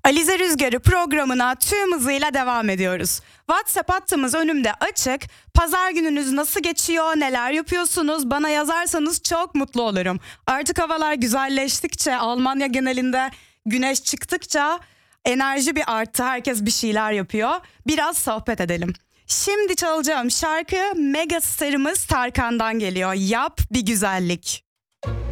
Alize Rüzgarı programına tüm hızıyla devam ediyoruz. WhatsApp hattımız önümde açık. Pazar gününüz nasıl geçiyor, neler yapıyorsunuz? Bana yazarsanız çok mutlu olurum. Artık havalar güzelleştikçe, Almanya genelinde güneş çıktıkça enerji bir arttı. Herkes bir şeyler yapıyor. Biraz sohbet edelim. Şimdi çalacağım şarkı megastarımız Tarkan'dan geliyor. Yap bir güzellik.